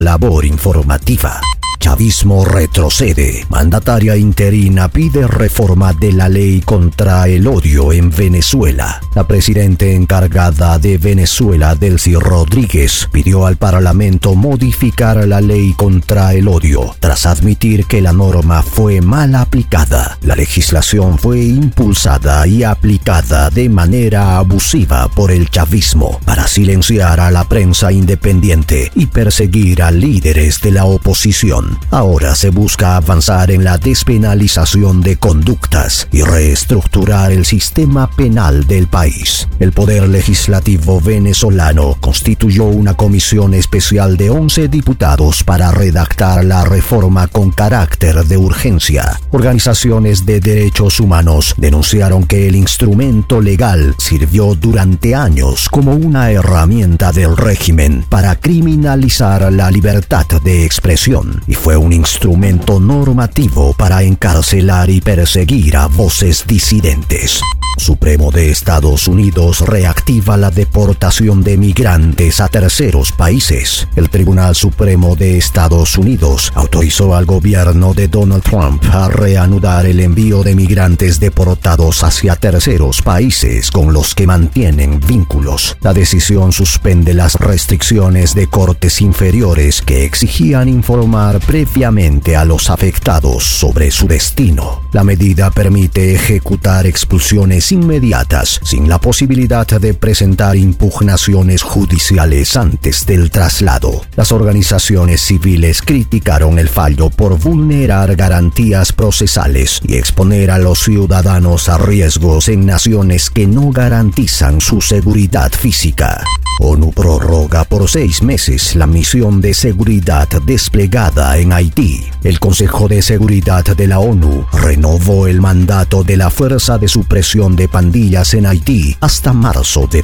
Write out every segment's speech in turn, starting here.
Labor informativa. Chavismo retrocede. Mandataria interina pide reforma de la ley contra el odio en Venezuela. La presidenta encargada de Venezuela, Delcy Rodríguez, pidió al Parlamento modificar la ley contra el odio, tras admitir que la norma fue mal aplicada. La legislación fue impulsada y aplicada de manera abusiva por el chavismo para silenciar a la prensa independiente y perseguir a líderes de la oposición. Ahora se busca avanzar en la despenalización de conductas y reestructurar el sistema penal del país. El Poder Legislativo venezolano constituyó una comisión especial de 11 diputados para redactar la reforma con carácter de urgencia. Organizaciones de derechos humanos denunciaron que el instrumento legal sirvió durante años como una herramienta del régimen para criminalizar la libertad de expresión y fue un instrumento normativo para encarcelar y perseguir a voces disidentes. Supremo de Estados Unidos reactiva la deportación de migrantes a terceros países. El Tribunal Supremo de Estados Unidos autorizó al gobierno de Donald Trump a reanudar el envío de migrantes deportados hacia terceros países con los que mantienen vínculos. La decisión suspende las restricciones de cortes inferiores que exigían informar previamente a los afectados sobre su destino. La medida permite ejecutar expulsiones inmediatas sin la posibilidad de presentar impugnaciones judiciales antes del traslado. Las organizaciones civiles criticaron el fallo por vulnerar garantías procesales y exponer a los ciudadanos a riesgos en naciones que no garantizan su seguridad física. ONU prorroga por 6 meses la misión de seguridad desplegada en Haití. El Consejo de Seguridad de la ONU renovó el mandato de la Fuerza de Supresión de Pandillas en Haití hasta marzo de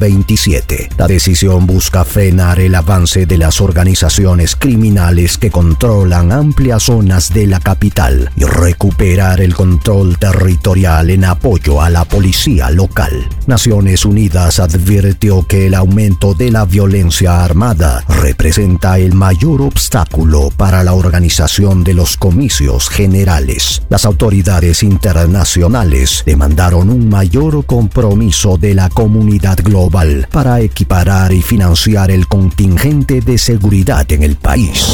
2027. La decisión busca frenar el avance de las organizaciones criminales que controlan amplias zonas de la capital y recuperar el control territorial en apoyo a la policía local. Naciones Unidas advirtió que el aumento de la violencia armada representa el mayor obstáculo para la organización de los comicios generales. Las autoridades internacionales demandaron un mayor compromiso de la comunidad global para equiparar y financiar el contingente de seguridad en el país.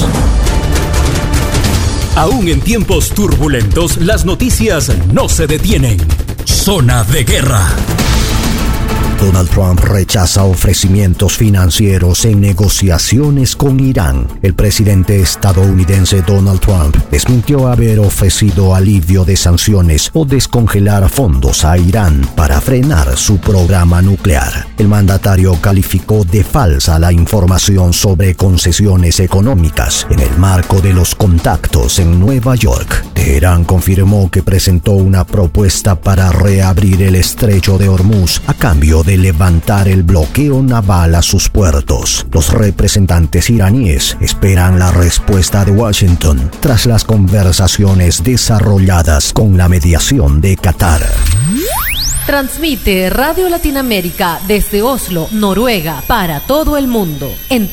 Aún en tiempos turbulentos, las noticias no se detienen. Zona de Guerra. Donald Trump rechaza ofrecimientos financieros en negociaciones con Irán. El presidente estadounidense Donald Trump desmintió haber ofrecido alivio de sanciones o descongelar fondos a Irán para frenar su programa nuclear. El mandatario calificó de falsa la información sobre concesiones económicas en el marco de los contactos en Nueva York. Teherán confirmó que presentó una propuesta para reabrir el estrecho de Hormuz a cambio de levantar el bloqueo naval a sus puertos. Los representantes iraníes esperan la respuesta de Washington tras las conversaciones desarrolladas con la mediación de Qatar. Transmite Radio Latinoamérica desde Oslo, Noruega, para todo el mundo en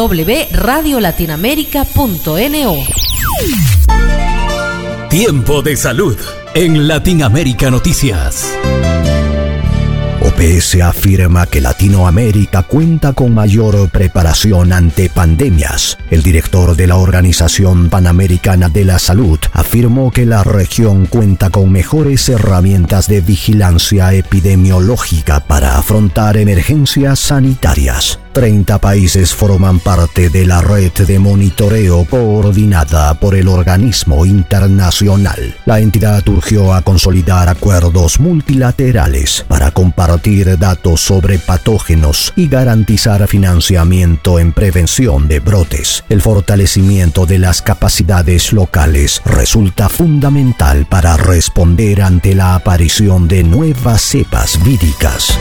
www.radiolatinoamerica.no. Tiempo de salud en Latinoamérica Noticias. OPS afirma que Latinoamérica cuenta con mayor preparación ante pandemias. El director de la Organización Panamericana de la Salud afirmó que la región cuenta con mejores herramientas de vigilancia epidemiológica para afrontar emergencias sanitarias. 30 países forman parte de la red de monitoreo coordinada por el organismo internacional. La entidad urgió a consolidar acuerdos multilaterales para compartir datos sobre patógenos y garantizar financiamiento en prevención de brotes. El fortalecimiento de las capacidades locales resulta fundamental para responder ante la aparición de nuevas cepas víricas.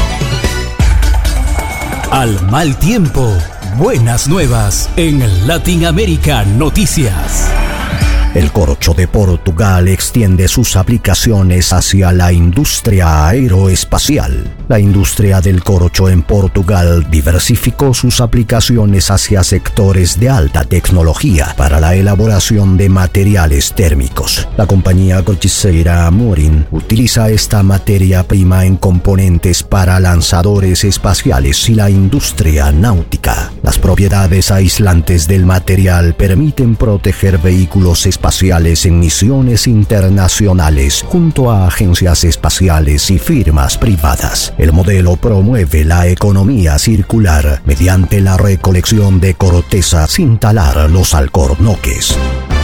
Al mal tiempo, buenas nuevas en Latinoamérica Noticias. El corcho de Portugal extiende sus aplicaciones hacia la industria aeroespacial. La industria del corcho en Portugal diversificó sus aplicaciones hacia sectores de alta tecnología para la elaboración de materiales térmicos. La compañía corchiceira Amorim utiliza esta materia prima en componentes para lanzadores espaciales y la industria náutica. Las propiedades aislantes del material permiten proteger vehículos espaciales en misiones internacionales junto a agencias espaciales y firmas privadas. El modelo promueve la economía circular mediante la recolección de corteza sin talar los alcornoques.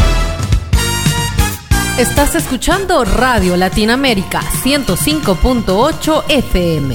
Estás escuchando Radio Latinoamérica 105.8 FM.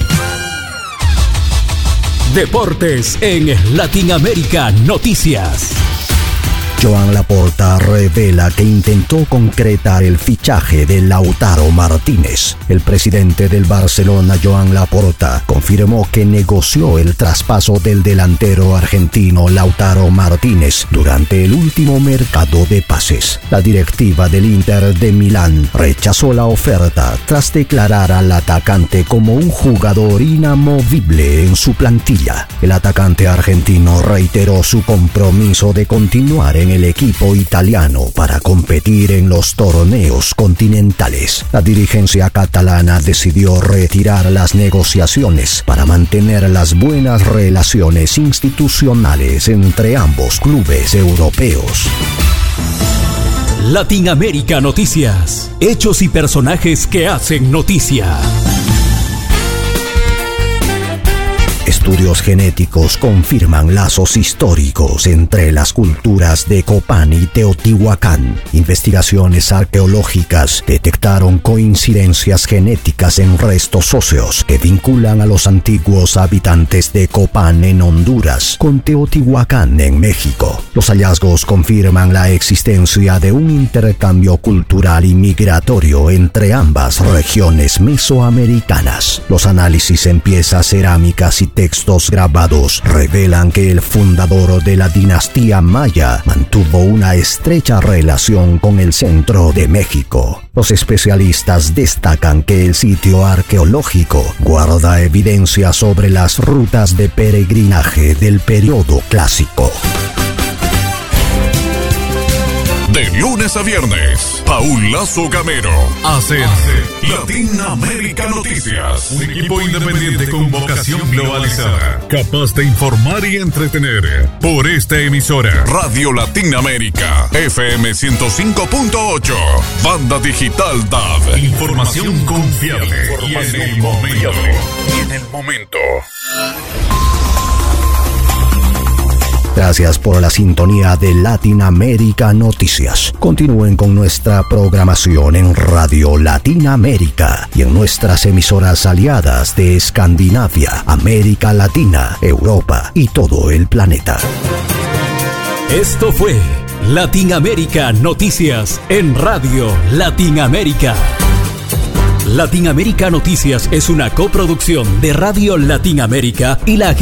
Deportes en Latinoamérica Noticias. Joan Laporta revela que intentó concretar el fichaje de Lautaro Martínez. El presidente del Barcelona, Joan Laporta, confirmó que negoció el traspaso del delantero argentino Lautaro Martínez durante el último mercado de pases. La directiva del Inter de Milán rechazó la oferta tras declarar al atacante como un jugador inamovible en su plantilla. El atacante argentino reiteró su compromiso de continuar en el equipo italiano para competir en los torneos continentales. La dirigencia catalana decidió retirar las negociaciones para mantener las buenas relaciones institucionales entre ambos clubes europeos. Latinoamérica Noticias. Hechos y personajes que hacen noticia. Estudios genéticos confirman lazos históricos entre las culturas de Copán y Teotihuacán. Investigaciones arqueológicas detectaron coincidencias genéticas en restos óseos que vinculan a los antiguos habitantes de Copán en Honduras con Teotihuacán en México. Los hallazgos confirman la existencia de un intercambio cultural y migratorio entre ambas regiones mesoamericanas. Los análisis en piezas cerámicas y textos grabados revelan que el fundador de la dinastía maya mantuvo una estrecha relación con el centro de México. Los especialistas destacan que el sitio arqueológico guarda evidencia sobre las rutas de peregrinaje del periodo clásico. De lunes a viernes, Paul Lazo Gamero hace Latinoamérica Noticias. Un equipo independiente con vocación globalizada, capaz de informar y entretener. Por esta emisora, Radio Latinoamérica, FM 105.8, Banda Digital DAB. Información confiable y en el momento. Gracias por la sintonía de Latinoamérica Noticias. Continúen con nuestra programación en Radio Latinoamérica y en nuestras emisoras aliadas de Escandinavia, América Latina, Europa y todo el planeta. Esto fue Latinoamérica Noticias en Radio Latinoamérica. Latinoamérica Noticias es una coproducción de Radio Latinoamérica y la